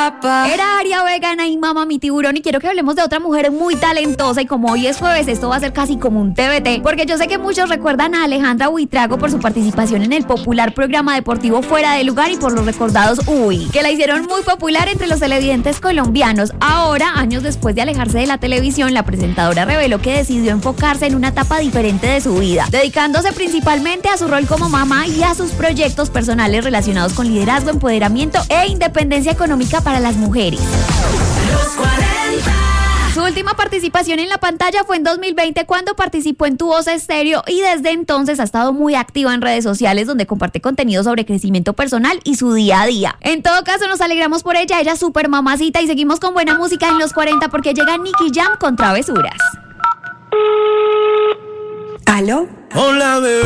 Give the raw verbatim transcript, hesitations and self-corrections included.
papá. Era Aria Vegana y Mama Mi Tiburón, y quiero que hablemos de otra mujer muy talentosa, y como hoy es jueves, esto va a ser casi como un T V T, porque yo sé que muchos recuerdan a Alejandra Buitrago por su participación en el popular programa deportivo Fuera de Lugar y por los recordados Uy, que la hicieron muy popular entre los televidentes colombianos. Ahora, años después de alejarse de la televisión, la presentadora reveló que decidió enfocarse en una etapa diferente de su vida, dedicándose principalmente a su rol como mamá y a sus proyectos personales relacionados con liderazgo, empoderamiento e independencia económica para las mujeres. Los cuarenta. Su última participación en la pantalla fue en dos mil veinte, cuando participó en Tu Voz Estéreo, y desde entonces ha estado muy activa en redes sociales, donde comparte contenido sobre crecimiento personal y su día a día. En todo caso, nos alegramos por ella, ella es súper mamacita, y seguimos con buena música en los cuarenta porque llega Nicky Jam con Travesuras. ¿Aló? Hola, bebé.